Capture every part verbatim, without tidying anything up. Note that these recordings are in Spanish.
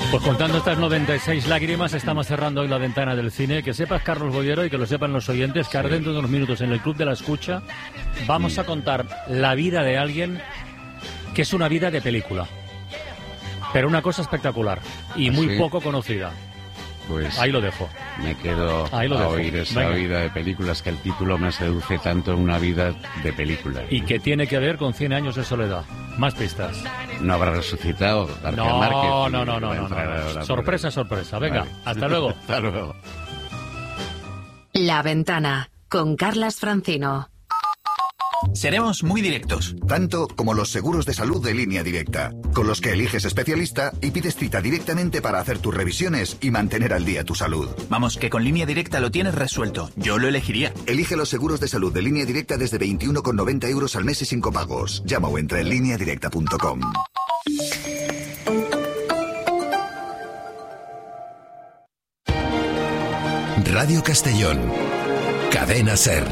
Pues contando estas noventa y seis lágrimas, estamos cerrando hoy la ventana del cine. Que sepas, Carlos Bollero, y que lo sepan los oyentes, que ahora dentro de unos minutos en el Club de la Escucha vamos a contar la vida de alguien que es una vida de película. Pero una cosa espectacular y muy ¿Sí? poco conocida. Pues ahí lo dejo. Me quedo ahí lo a dejo. oír esa Venga. vida de películas, que el título me seduce tanto, una vida de película. Y que tiene que ver con cien años de soledad. Más pistas. ¿No habrá resucitado García No, Márquez? no, no, no, no, no, no. no. Sorpresa, sorpresa. Venga, Vale. hasta luego. Hasta luego. La Ventana, con Carlas Francino. Seremos muy directos. Tanto como los seguros de salud de Línea Directa, con los que eliges especialista y pides cita directamente para hacer tus revisiones y mantener al día tu salud. Vamos, que con Línea Directa lo tienes resuelto. Yo lo elegiría. Elige los seguros de salud de Línea Directa desde veintiuno con noventa euros al mes y sin copagos. Llama o entra en línea directa punto com. Radio Castellón. Cadena SER.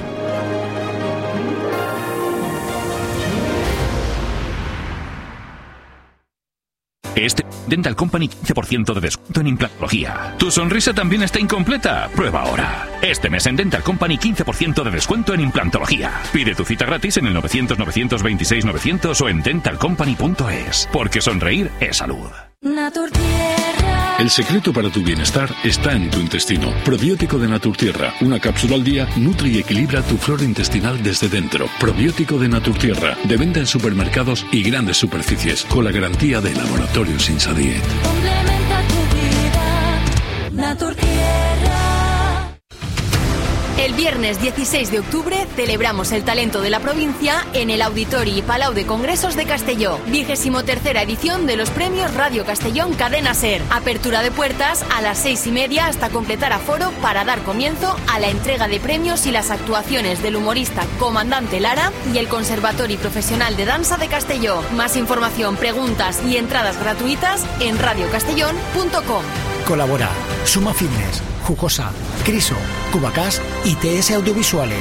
Este Dental Company quince por ciento de descuento en implantología. ¿Tu sonrisa también está incompleta? Prueba ahora. Este mes en Dental Company quince por ciento de descuento en implantología. Pide tu cita gratis en el novecientos, novecientos veintiséis, novecientos o en dental company punto es. Porque sonreír es salud. Naturtierra. El secreto para tu bienestar está en tu intestino. Probiótico de Naturtierra. Una cápsula al día nutre y equilibra tu flora intestinal desde dentro. Probiótico de Naturtierra. De venta en supermercados y grandes superficies. Con la garantía de Laboratorios Insadiet. Complementa tu vida. Naturtierra. El viernes dieciséis de octubre celebramos el talento de la provincia en el Auditori Palau de Congresos de Castelló. Vigésimo tercera edición de los premios Radio Castellón Cadena SER. Apertura de puertas a las seis y media hasta completar aforo para dar comienzo a la entrega de premios y las actuaciones del humorista Comandante Lara y el Conservatori Profesional de Danza de Castelló. Más información, preguntas y entradas gratuitas en radio castellón punto com. Colabora Suma Fitness, Jugosa, Criso, Cubacas y T S Audiovisuales.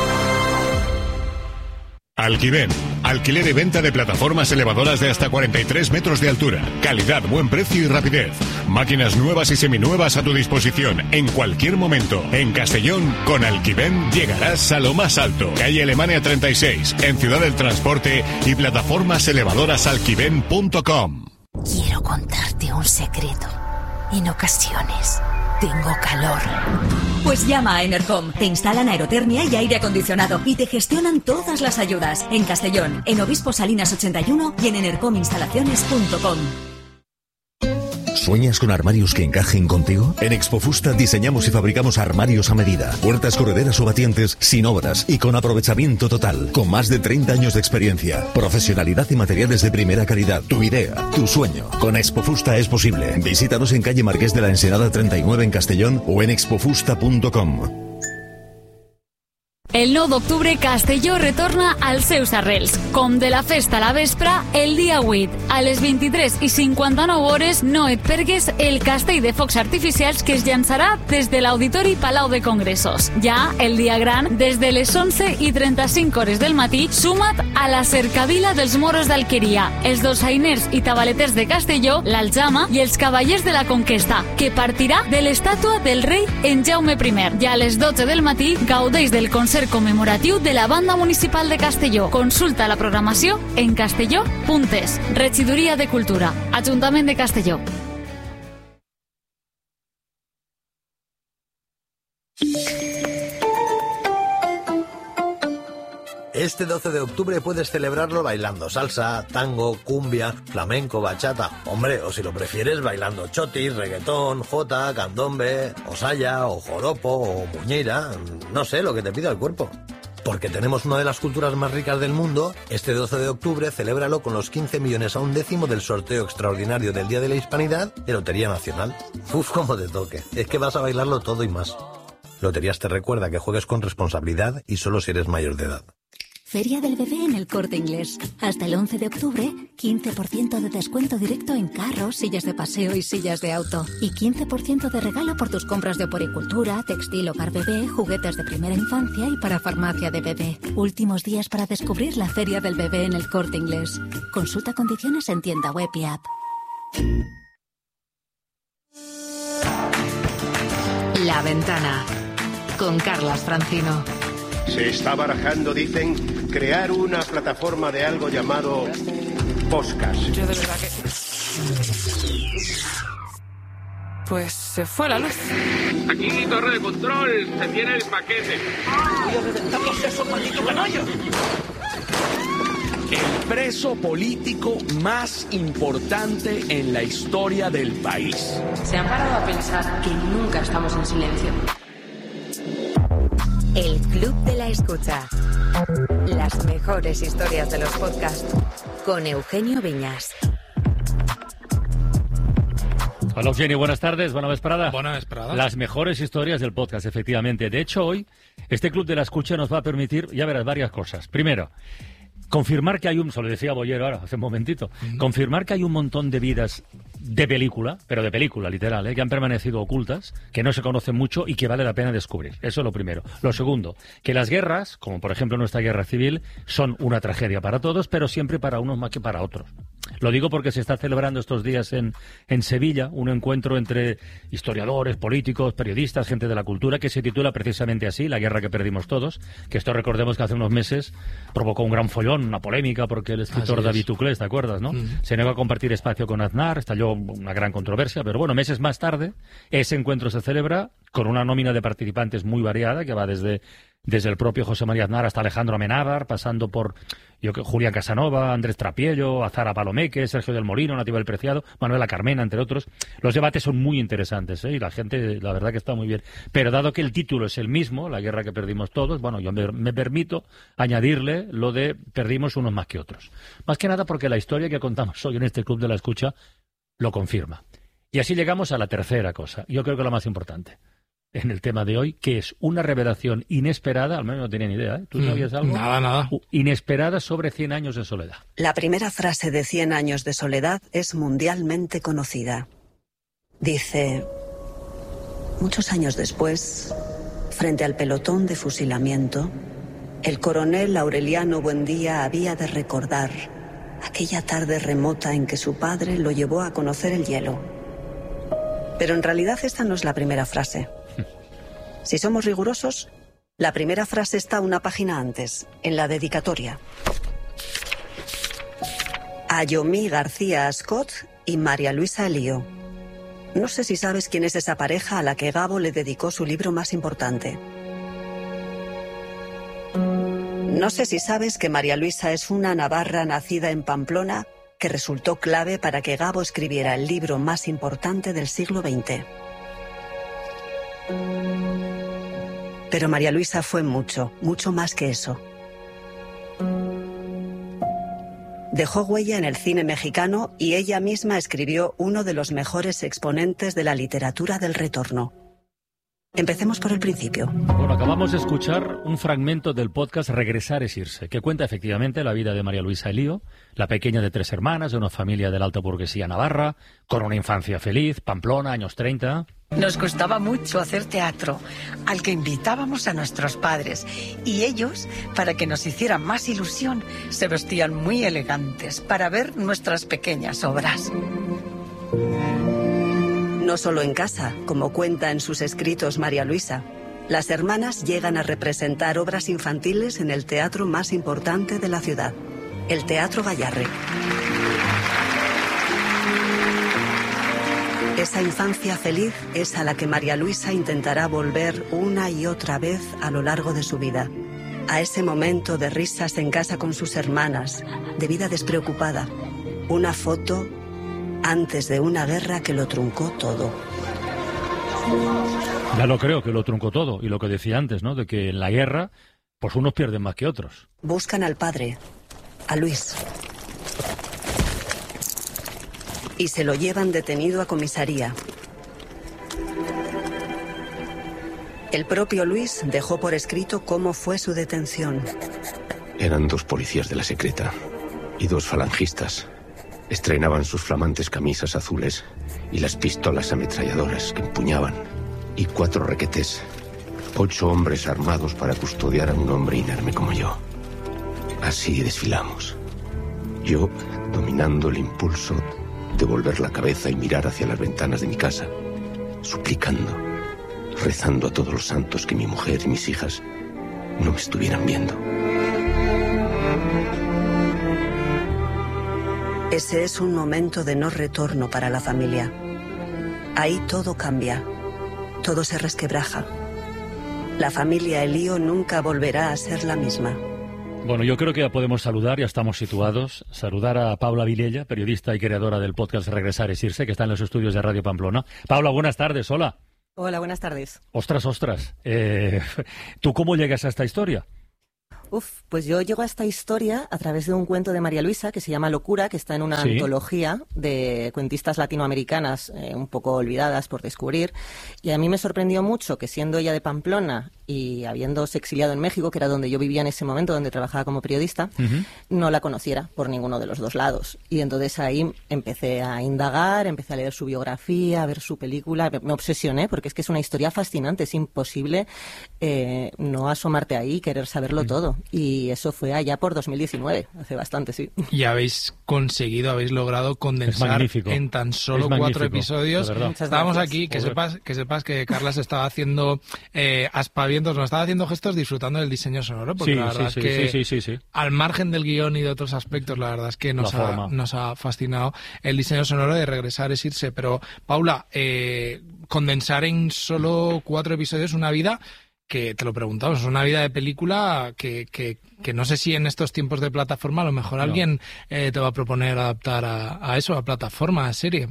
Alquiven, alquiler y venta de plataformas elevadoras de hasta cuarenta y tres metros de altura. Calidad, buen precio y rapidez. Máquinas nuevas y seminuevas a tu disposición en cualquier momento. En Castellón, con Alquiven llegarás a lo más alto. Calle Alemania treinta y seis, en Ciudad del Transporte y plataformas elevadoras alquiven punto com. Quiero contarte un secreto. En ocasiones tengo calor. Pues llama a Enercom. Te instalan aerotermia y aire acondicionado y te gestionan todas las ayudas. En Castellón, en Obispo Salinas ochenta y uno y en enercom instalaciones punto com. ¿Sueñas con armarios que encajen contigo? En Expofusta diseñamos y fabricamos armarios a medida, puertas correderas o batientes sin obras y con aprovechamiento total, con más de treinta años de experiencia, profesionalidad y materiales de primera calidad. Tu idea, tu sueño, con Expofusta es posible. Visítanos en calle Marqués de la Ensenada treinta y nueve en Castellón o en expofusta punto com. El nou d'octubre Castelló retorna als seus arrels. Com de la festa a la vespra, el dia vuit. A les vint-i-tres i cinquanta-nou hores no et pergues el castell de focs artificials que es llançarà des de l'Auditori Palau de Congressos. Ja el dia gran, des de les onze i trenta-cinc hores del matí, suma't a la cercavila dels moros d'Alqueria, els dolçainers i tabaleters de Castelló, l'Aljama i els cavallers de la Conquesta, que partirà de l'estàtua del rei en Jaume primer. Ja a les dotze del matí gaudeix del concert conmemoratiu de la Banda Municipal de Castelló. Consulta la programació en castelló punt es. Regidoria de Cultura, Ajuntament de Castelló. Este doce de octubre puedes celebrarlo bailando salsa, tango, cumbia, flamenco, bachata. Hombre, o si lo prefieres, bailando chotis, reggaetón, jota, candombe, o saya, o joropo, o muñeira. No sé, lo que te pida el cuerpo. Porque tenemos una de las culturas más ricas del mundo, este doce de octubre celébralo con los quince millones a un décimo del sorteo extraordinario del Día de la Hispanidad de Lotería Nacional. Uf, como te toque. Es que vas a bailarlo todo y más. Loterías te recuerda que juegues con responsabilidad y solo si eres mayor de edad. Feria del Bebé en el Corte Inglés. Hasta el once de octubre, quince por ciento de descuento directo en carros, sillas de paseo y sillas de auto. Y quince por ciento de regalo por tus compras de oporicultura, textil, hogar bebé, juguetes de primera infancia y para farmacia de bebé. Últimos días para descubrir la Feria del Bebé en el Corte Inglés. Consulta condiciones en tienda web y app. ventana con Carlas Francino. Se está barajando, dicen, crear una plataforma de algo llamado podcast. Yo de verdad que... Pues se fue la luz. Aquí, torre de control, se tiene el paquete. Voy a reventar los sesos, maldito canalla. El preso político más importante en la historia del país. ¿Se han parado a pensar que nunca estamos en silencio? El Club de la Escucha. Las mejores historias de los podcasts con Eugenio Viñas. Hola Eugenio, buenas tardes, buena vesprada. Buena vesprada. Las mejores historias del podcast, efectivamente. De hecho, hoy este Club de la Escucha nos va a permitir, ya verás, varias cosas. Primero, confirmar que hay un, se lo decía Bollero ahora, hace un momentito, uh-huh. confirmar que hay un montón de vidas de película, pero de película, literal, ¿eh? que han permanecido ocultas, que no se conocen mucho y que vale la pena descubrir. Eso es lo primero. Lo segundo, que las guerras, como por ejemplo nuestra guerra civil, son una tragedia para todos, pero siempre para unos más que para otros. Lo digo porque se está celebrando estos días en, en Sevilla un encuentro entre historiadores, políticos, periodistas, gente de la cultura, que se titula precisamente así, La guerra que perdimos todos, que esto recordemos que hace unos meses provocó un gran follón, una polémica, porque el escritor David Tuclés, ¿te acuerdas, no? Mm. Se negó a compartir espacio con Aznar, estalló una gran controversia, pero bueno, meses más tarde, ese encuentro se celebra con una nómina de participantes muy variada, que va desde... desde el propio José María Aznar hasta Alejandro Amenábar, pasando por yo, Julián Casanova, Andrés Trapiello, Azara Palomeque, Sergio del Molino, Natividad Preciado, Manuela Carmena, entre otros. Los debates son muy interesantes, ¿eh? Y la gente, la verdad que está muy bien. Pero dado que el título es el mismo, La guerra que perdimos todos, bueno, yo me, me permito añadirle lo de perdimos unos más que otros. Más que nada porque la historia que contamos hoy en este Club de la Escucha lo confirma. Y así llegamos a la tercera cosa, yo creo que la más importante en el tema de hoy, que es una revelación inesperada, al menos no tenía ni idea, ¿eh? ¿Tú sabías algo? Nada, nada. Inesperada sobre cien años de soledad. La primera frase de Cien años de soledad es mundialmente conocida. Dice, muchos años después, frente al pelotón de fusilamiento, el coronel Aureliano Buendía había de recordar aquella tarde remota en que su padre lo llevó a conocer el hielo. Pero en realidad esta no es la primera frase. Si somos rigurosos, la primera frase está una página antes, en la dedicatoria. A Yomí García Ascot y María Luisa Elío. No sé si sabes quién es esa pareja a la que Gabo le dedicó su libro más importante. No sé si sabes que María Luisa es una navarra nacida en Pamplona que resultó clave para que Gabo escribiera el libro más importante del siglo veinte. Pero María Luisa fue mucho, mucho más que eso. Dejó huella en el cine mexicano y ella misma escribió uno de los mejores exponentes de la literatura del retorno. Empecemos por el principio. Bueno, acabamos de escuchar un fragmento del podcast Regresar es irse, que cuenta efectivamente la vida de María Luisa Elío, la pequeña de tres hermanas, de una familia de la alta burguesía navarra, con una infancia feliz, Pamplona, años treinta... Nos costaba mucho hacer teatro, al que invitábamos a nuestros padres, y ellos, para que nos hicieran más ilusión, se vestían muy elegantes para ver nuestras pequeñas obras. No solo en casa, como cuenta en sus escritos María Luisa. Las hermanas llegan a representar obras infantiles en el teatro más importante de la ciudad, el Teatro Gayarre. Esa infancia feliz es a la que María Luisa intentará volver una y otra vez a lo largo de su vida. A ese momento de risas en casa con sus hermanas, de vida despreocupada. Una foto antes de una guerra que lo truncó todo. Ya lo creo, que lo truncó todo. Y lo que decía antes, ¿no? De que en la guerra, pues unos pierden más que otros. Buscan al padre, a Luis. Y se lo llevan detenido a comisaría. El propio Luis dejó por escrito cómo fue su detención. Eran dos policías de la secreta y dos falangistas. Estrenaban sus flamantes camisas azules y las pistolas ametralladoras que empuñaban. Y cuatro requetés. Ocho hombres armados para custodiar a un hombre inerme como yo. Así desfilamos. Yo dominando el impulso de volver la cabeza y mirar hacia las ventanas de mi casa, suplicando, rezando a todos los santos que mi mujer y mis hijas no me estuvieran viendo. Ese es un momento de no retorno para la familia. Ahí todo cambia, todo se resquebraja. La familia Elío nunca volverá a ser la misma. Bueno, yo creo que ya podemos saludar, ya estamos situados. Saludar a Paula Vilella, periodista y creadora del podcast Regresar es Irse, que está en los estudios de Radio Pamplona. Paula, buenas tardes, hola. Hola, buenas tardes. Ostras, ostras. Eh, ¿Tú cómo llegas a esta historia? Uf, pues yo llego a esta historia a través de un cuento de María Luisa que se llama Locura, que está en una ¿Sí? antología de cuentistas latinoamericanas eh, un poco olvidadas por descubrir. Y a mí me sorprendió mucho que, siendo ella de Pamplona y habiéndose exiliado en México, que era donde yo vivía en ese momento, donde trabajaba como periodista, uh-huh. no la conociera por ninguno de los dos lados. Y entonces ahí empecé a indagar, empecé a leer su biografía, a ver su película. Me obsesioné porque es que es una historia fascinante, es imposible eh, no asomarte ahí y querer saberlo uh-huh. todo. Y eso fue allá por dos mil diecinueve, hace bastante, sí. Y habéis conseguido, habéis logrado condensar en tan solo cuatro episodios. Estábamos aquí, que sepas, que sepas que Carlas estaba haciendo eh, aspavientos, nos estaba haciendo gestos disfrutando del diseño sonoro, porque sí, la verdad sí, es que sí, sí, sí, sí. al margen del guión y de otros aspectos, la verdad es que nos, ha, nos ha fascinado el diseño sonoro de Regresar es Irse. Pero, Paula, eh, condensar en solo cuatro episodios una vida que, te lo preguntamos, es una vida de película que, que, que no sé si en estos tiempos de plataforma a lo mejor no. alguien eh, te va a proponer adaptar a, a eso, a plataforma, a serie.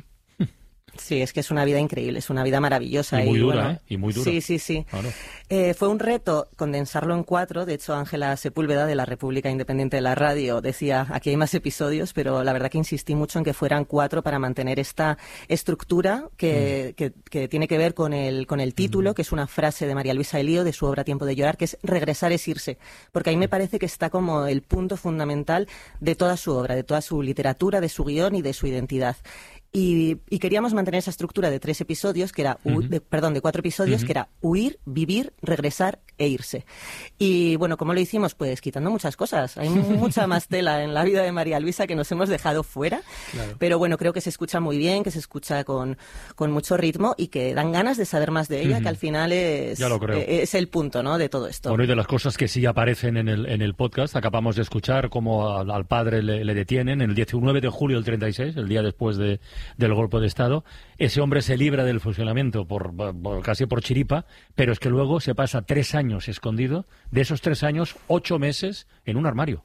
Sí, es que es una vida increíble, es una vida maravillosa. Y muy y, dura, bueno, ¿eh? Y muy dura. Sí, sí, sí. Claro. Eh, fue un reto condensarlo en cuatro. De hecho, Ángela Sepúlveda, de la República Independiente de la Radio, decía, aquí hay más episodios, pero la verdad que insistí mucho en que fueran cuatro para mantener esta estructura que, mm. que, que tiene que ver con el, con el título, mm. que es una frase de María Luisa Elío, de su obra Tiempo de llorar, que es regresar es irse. Porque ahí me parece que está como el punto fundamental de toda su obra, de toda su literatura, de su guión y de su identidad. Y, y queríamos mantener esa estructura de tres episodios, que era, uh-huh. de, perdón, de cuatro episodios, uh-huh. que era huir, vivir, regresar e irse. Y bueno, ¿cómo lo hicimos? Pues quitando muchas cosas. Hay mucha más tela en la vida de María Luisa que nos hemos dejado fuera. Claro. Pero bueno, creo que se escucha muy bien, que se escucha con, con mucho ritmo y que dan ganas de saber más de ella, uh-huh. que al final es, ya lo creo. es el punto, ¿no?, de todo esto. Bueno, y de las cosas que sí aparecen en el, en el podcast, acabamos de escuchar cómo al, al padre le, le detienen el diecinueve de julio del treinta y seis, el día después de del golpe de Estado. Ese hombre se libra del fusilamiento por, por casi por chiripa, pero es que luego se pasa tres años escondido, de esos tres años, ocho meses en un armario.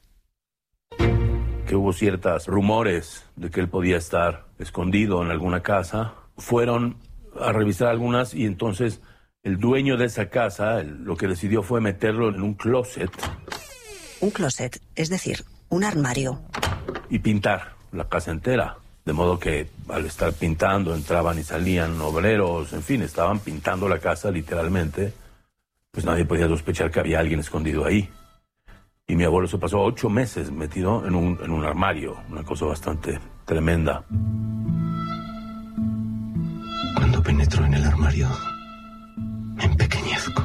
Que hubo ciertos rumores de que él podía estar escondido en alguna casa. Fueron a revisar algunas y entonces el dueño de esa casa el, lo que decidió fue meterlo en un closet. Un closet, es decir, un armario. Y pintar la casa entera. De modo que al estar pintando entraban y salían obreros, en fin, estaban pintando la casa literalmente. Pues nadie podía sospechar que había alguien escondido ahí. Y mi abuelo se pasó ocho meses metido en un, en un armario, una cosa bastante tremenda. Cuando penetro en el armario, me empequeñezco.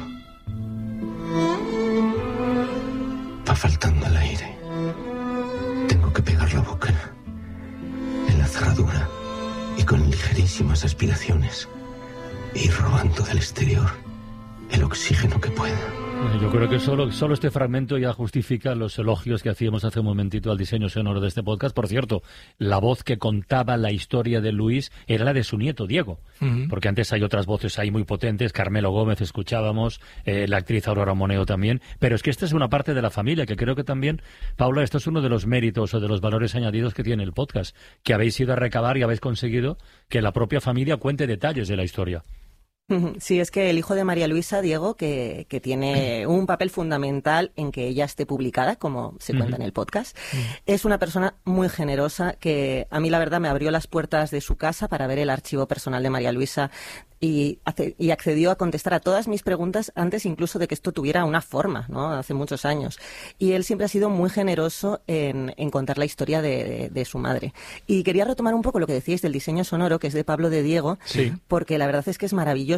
Va faltando el aire. Tengo que pegar la boca en la cerradura y con ligerísimas aspiraciones ir robando del exterior el oxígeno que pueda. Yo creo que solo, solo este fragmento ya justifica los elogios que hacíamos hace un momentito al diseño sonoro de este podcast. Por cierto, la voz que contaba la historia de Luis era la de su nieto, Diego. Uh-huh. Porque antes hay otras voces ahí muy potentes. Carmelo Gómez escuchábamos, eh, la actriz Aurora Moneo también. Pero es que esta es una parte de la familia que creo que también, Paula, esto es uno de los méritos o de los valores añadidos que tiene el podcast. Que habéis ido a recabar y habéis conseguido que la propia familia cuente detalles de la historia. Sí, es que el hijo de María Luisa, Diego, que, que tiene un papel fundamental en que ella esté publicada, como se cuenta uh-huh. en el podcast, uh-huh. es una persona muy generosa que a mí, la verdad, me abrió las puertas de su casa para ver el archivo personal de María Luisa y, y accedió a contestar a todas mis preguntas antes incluso de que esto tuviera una forma, ¿no?, hace muchos años. Y él siempre ha sido muy generoso en, en contar la historia de, de, de su madre. Y quería retomar un poco lo que decíais del diseño sonoro, que es de Pablo de Diego, sí. porque la verdad es que es maravilloso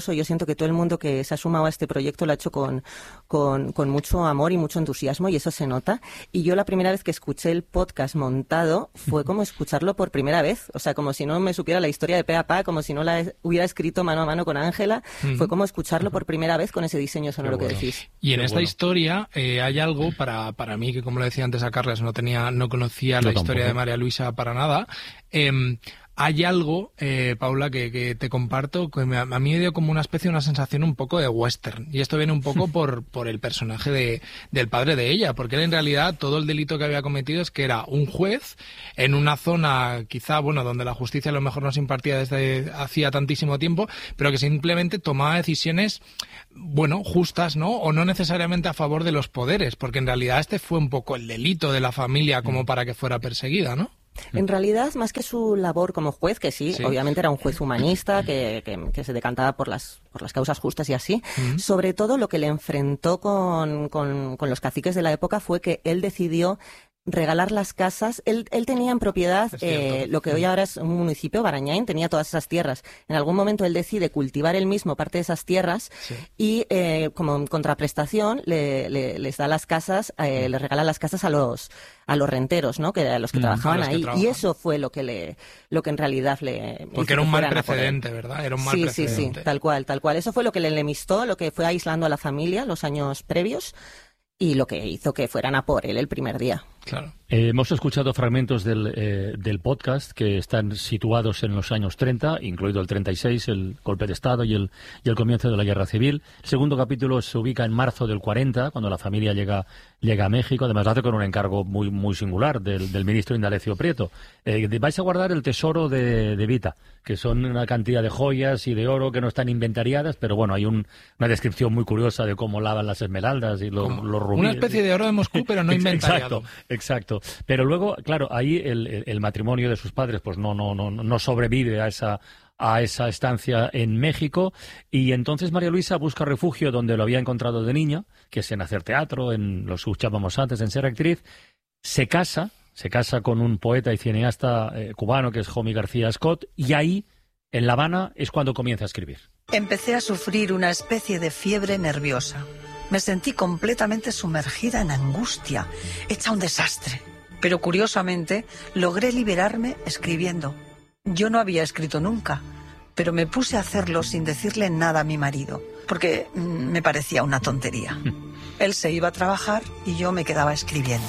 maravilloso. Yo siento que todo el mundo que se ha sumado a este proyecto lo ha hecho con, con, con mucho amor y mucho entusiasmo, y eso se nota. Y yo la primera vez que escuché el podcast montado fue como escucharlo por primera vez. O sea, como si no me supiera la historia de pe a pa, como si no la hubiera escrito mano a mano con Ángela. Uh-huh. Fue como escucharlo por primera vez con ese diseño sonoro bueno. que decís. Y en Qué esta bueno. historia eh, hay algo para, para mí, que como le decía antes a Carles, no tenía, no conocía Yo la tampoco. historia de María Luisa para nada. Eh, Hay algo, eh, Paula, que, que te comparto, que me, a mí me dio como una especie, una sensación un poco de western. Y esto viene un poco por, por el personaje de, del padre de ella, porque él en realidad todo el delito que había cometido es que era un juez en una zona, quizá, bueno, donde la justicia a lo mejor no se impartía desde hacía tantísimo tiempo, pero que simplemente tomaba decisiones, bueno, justas, ¿no? O no necesariamente a favor de los poderes, porque en realidad este fue un poco el delito de la familia como para que fuera perseguida, ¿no? En realidad, más que su labor como juez, que sí, sí. obviamente era un juez humanista que, que, que se decantaba por las, por las causas justas y así, uh-huh. sobre todo lo que le enfrentó con, con, con los caciques de la época fue que él decidió regalar las casas. Él, él tenía en propiedad eh, lo que hoy ahora es un municipio, Barañáin, tenía todas esas tierras. En algún momento él decide cultivar él mismo parte de esas tierras sí. y eh, como en contraprestación le, le, les da las casas, eh, le regala las casas a los a los renteros, ¿no? Que a los que mm, trabajaban los que ahí. Trabajan. Y eso fue lo que le lo que en realidad le porque era un mal precedente, ¿verdad? Era un mal sí, precedente. Sí, sí, tal cual, tal cual. Eso fue lo que le enemistó, lo que fue aislando a la familia los años previos. Y lo que hizo que fueran a por él el primer día. Claro. Eh, hemos escuchado fragmentos del, eh, del podcast que están situados en los años treinta, incluido el treinta y seis, el golpe de Estado y el, y el comienzo de la Guerra Civil. El segundo capítulo se ubica en marzo del cuarenta, cuando la familia llega, llega a México. Además, lo hace con un encargo muy, muy singular del, del ministro Indalecio Prieto. Eh, vais a guardar el tesoro de, de Vita, que son una cantidad de joyas y de oro que no están inventariadas, pero bueno, hay un, una descripción muy curiosa de cómo lavan las esmeraldas y lo, los rubíes. Una especie de oro de Moscú, pero no inventariado. Exacto, exacto. Pero luego, claro, ahí el, el, el matrimonio de sus padres pues no, no, no, no sobrevive a esa, a esa estancia en México, y entonces María Luisa busca refugio donde lo había encontrado de niña, que es en hacer teatro, en lo escuchábamos antes, en ser actriz. Se casa, se casa con un poeta y cineasta eh, cubano que es Jomy García Scott, y ahí, en La Habana, es cuando comienza a escribir. Empecé a sufrir una especie de fiebre nerviosa. Me sentí completamente sumergida en angustia, hecha un desastre. Pero curiosamente, logré liberarme escribiendo. Yo no había escrito nunca, pero me puse a hacerlo sin decirle nada a mi marido, porque mm, me parecía una tontería. Él se iba a trabajar y yo me quedaba escribiendo.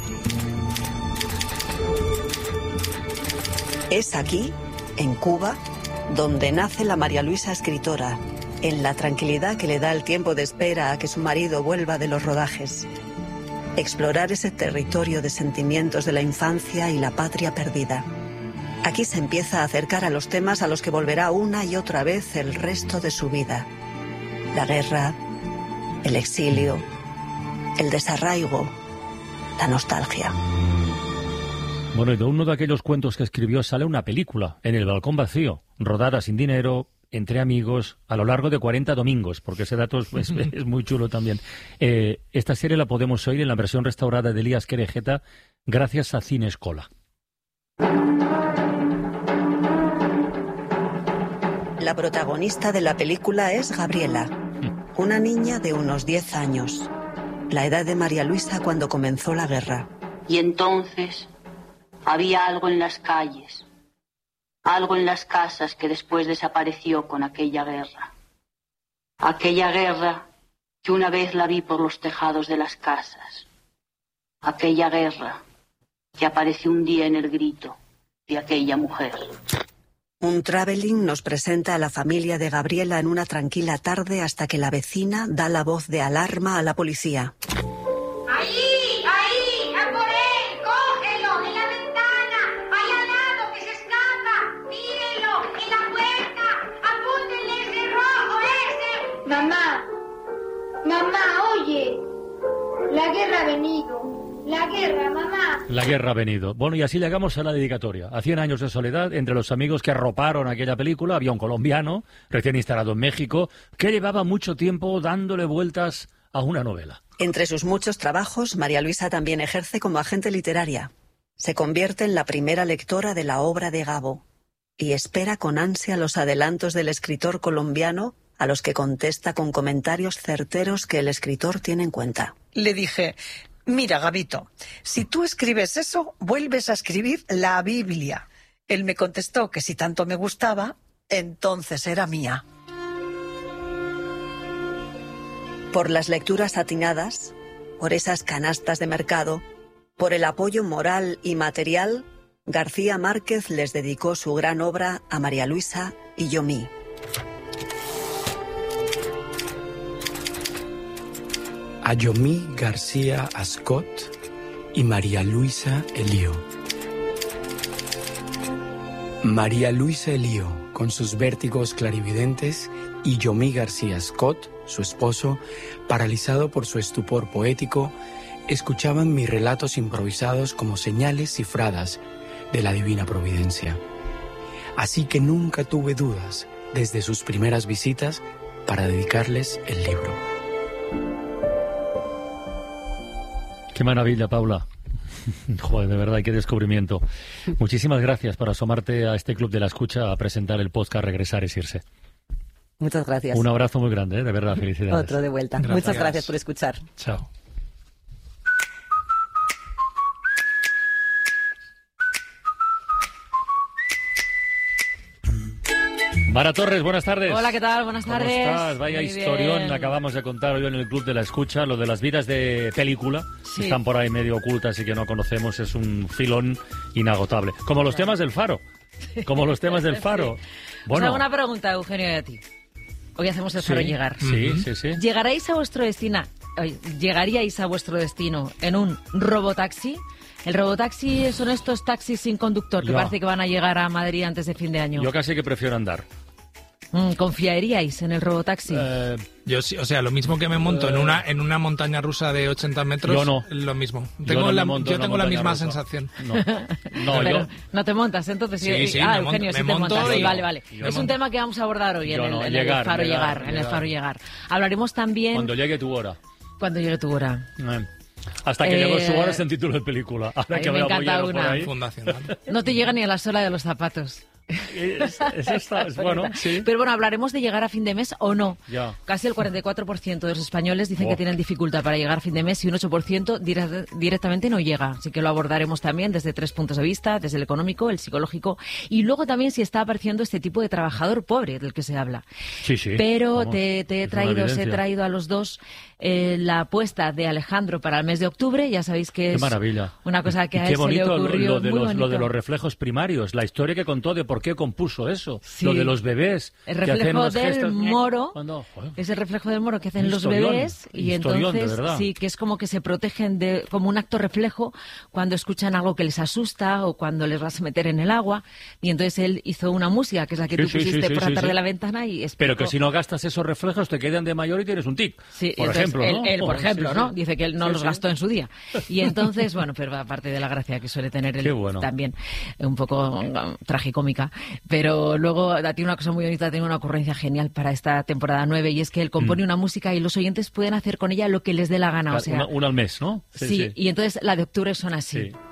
Es aquí, en Cuba, donde nace la María Luisa escritora, en la tranquilidad que le da el tiempo de espera a que su marido vuelva de los rodajes. Explorar ese territorio de sentimientos de la infancia y la patria perdida. Aquí se empieza a acercar a los temas a los que volverá una y otra vez el resto de su vida. La guerra, el exilio, el desarraigo, la nostalgia. Bueno, y de uno de aquellos cuentos que escribió sale una película, En el balcón vacío, rodada sin dinero, entre amigos, a lo largo de cuarenta domingos, porque ese dato es, es, es muy chulo también. Eh, esta serie la podemos oír en la versión restaurada de Elías Querejeta, gracias a Cine Escola. La protagonista de la película es Gabriela, una niña de unos diez años, la edad de María Luisa cuando comenzó la guerra. Y entonces había algo en las calles, algo en las casas que después desapareció con aquella guerra. Aquella guerra que una vez la vi por los tejados de las casas. Aquella guerra que apareció un día en el grito de aquella mujer. Un traveling nos presenta a la familia de Gabriela en una tranquila tarde hasta que la vecina da la voz de alarma a la policía. ¡Ahí! ¡Ahí! ¡A por él! ¡Cógelo! ¡En la ventana! ¡Ahí al lado! ¡Que se escapa! ¡Mírenlo! ¡En la puerta! ¡Apúntenle ese rojo ese! Mamá, mamá, oye, la guerra ha venido. La guerra, mamá. La guerra ha venido. Bueno, y así llegamos a la dedicatoria. A cien años de soledad, entre los amigos que arroparon aquella película, había un colombiano, recién instalado en México, que llevaba mucho tiempo dándole vueltas a una novela. Entre sus muchos trabajos, María Luisa también ejerce como agente literaria. Se convierte en la primera lectora de la obra de Gabo y espera con ansia los adelantos del escritor colombiano a los que contesta con comentarios certeros que el escritor tiene en cuenta. Le dije, mira, Gabito, si tú escribes eso, vuelves a escribir la Biblia. Él me contestó que si tanto me gustaba, entonces era mía. Por las lecturas atinadas, por esas canastas de mercado, por el apoyo moral y material, García Márquez les dedicó su gran obra a María Luisa y Yomí. A Yomí García Ascot y María Luisa Elío. María Luisa Elío, con sus vértigos clarividentes, y Yomí García Ascot, su esposo, paralizado por su estupor poético, escuchaban mis relatos improvisados como señales cifradas de la divina providencia. Así que nunca tuve dudas, desde sus primeras visitas, para dedicarles el libro. Qué maravilla, Paula. Joder, de verdad, qué descubrimiento. Muchísimas gracias por asomarte a este Club de la Escucha a presentar el podcast Regresar es irse. Muchas gracias. Un abrazo muy grande, ¿eh? De verdad, felicidades. Otro de vuelta. Gracias. Muchas gracias por escuchar. Chao. Mara Torres, buenas tardes. Hola, ¿qué tal? Buenas tardes. ¿Cómo estás? Vaya Muy historión bien. acabamos de contar hoy en el Club de la Escucha, lo de las vidas de película, Sí. que están por ahí medio ocultas y que no conocemos, es un filón inagotable. Como los temas del Faro, como los temas del Faro. Os hago Bueno, una pregunta, Eugenio, y a ti. Hoy hacemos el Faro sí, llegar. sí, sí, sí. ¿Llegaréis a vuestro destino, oye, ¿Llegaríais a vuestro destino en un robotaxi? El robotaxi son estos taxis sin conductor que Ya. parece que van a llegar a Madrid antes de fin de año. Yo casi que prefiero andar. Mm, ¿Confiaríais en el robotaxi? Eh, Yo sí, o sea, lo mismo que me monto en una en una montaña rusa de ochenta metros, Yo no. lo mismo. Yo Tengo no me la, monto yo en tengo una la montaña misma rusa. sensación. No, no, Pero yo... no te montas, entonces. Sí, sí, ah, me monto, Eugenio, sí me te monto montas. y- Sí, vale, vale. y Es me un monto. tema que vamos a abordar hoy en, Yo el, no, en llegar, el Faro llegar, llegar, en el llegar. Faro llegar. Hablaremos también Cuando llegue tu hora. cuando llegue tu hora. Eh. Hasta que Eh, llegó su hora es el título de película. Ahora a mí que me veo a encanta Bollero por una. ahí. Fundación. No te llega ni a la sola de los zapatos. Es, es esta, es bueno, sí. Pero bueno, hablaremos de llegar a fin de mes o no. Ya. Casi el cuarenta y cuatro por ciento de los españoles dicen Oh. que tienen dificultad para llegar a fin de mes y un ocho por ciento dire- directamente no llega. Así que lo abordaremos también desde tres puntos de vista, desde el económico, el psicológico y luego también si está apareciendo este tipo de trabajador pobre del que se habla. Sí, sí. Pero Vamos, te, te he es una traído, os he evidencia. traído a los dos eh, la apuesta de Alejandro para el mes de octubre. Ya sabéis que Qué es maravilla. una cosa que Y a qué él se le bonito lo- ocurrió lo, de muy los, lo de bonito. los reflejos primarios, la historia que contó de por qué compuso eso, Sí. lo de los bebés. El que hacen reflejo unos del gestos, moro cuando- joder, es el reflejo del moro que hacen Un los historión, bebés y historión, de entonces verdad. sí que es como que se protegen de como un acto reflejo cuando escuchan algo que les asusta o cuando les vas a meter en el agua y entonces él hizo una música que es la que Sí, tú sí, sí, pusiste sí, por sí, atrás sí. de la ventana y Pero explicó. que si no gastas esos reflejos te quedan de mayor y tienes un tic. Sí, por entonces, ejemplo, él, ¿no? él, por Sí, ejemplo, sí. ¿no? Dice que él no Sí, los sí. gastó en su día. Y entonces, bueno, pero aparte de la gracia que suele tener él Qué bueno. también, un poco um, tragicómica. Pero luego tiene una cosa muy bonita, tiene una ocurrencia genial para esta temporada nueve y es que él compone Mm. una música y los oyentes pueden hacer con ella lo que les dé la gana. O sea, una, una al mes, ¿no? sí, y entonces la de octubre son así. Sí.